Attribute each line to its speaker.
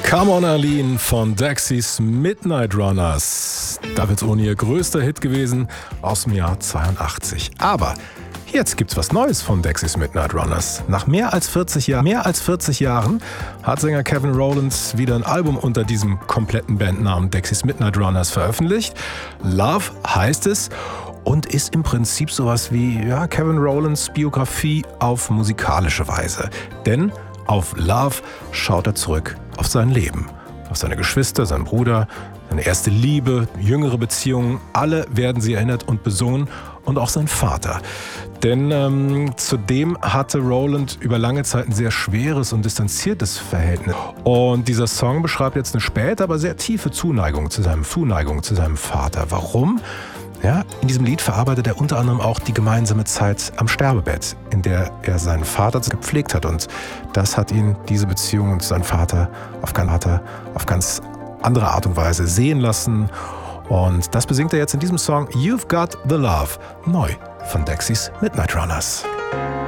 Speaker 1: Come on Arlene von Dexys Midnight Runners. Da wird's ohne ihr größter Hit gewesen aus dem Jahr 82. Aber jetzt gibt's was Neues von Dexys Midnight Runners. Nach mehr als 40 Jahren hat Sänger Kevin Rowlands wieder ein Album unter diesem kompletten Bandnamen Dexys Midnight Runners veröffentlicht. Love heißt es und ist im Prinzip sowas wie Kevin Rowlands Biografie auf musikalische Weise. Denn auf Love schaut er zurück auf sein Leben, auf seine Geschwister, seinen Bruder, seine erste Liebe, jüngere Beziehungen. Alle werden sie erinnert und besungen und auch sein Vater. Denn zudem hatte Rowland über lange Zeit ein sehr schweres und distanziertes Verhältnis. Und dieser Song beschreibt jetzt eine späte, aber sehr tiefe Zuneigung zu seinem Vater. Warum? Ja, in diesem Lied verarbeitet er unter anderem auch die gemeinsame Zeit am Sterbebett, in der er seinen Vater gepflegt hat. Und das hat ihn, diese Beziehung zu seinem Vater, auf ganz andere Art und Weise sehen lassen. Und das besingt er jetzt in diesem Song You've Got the Love, neu von Dexys Midnight Runners.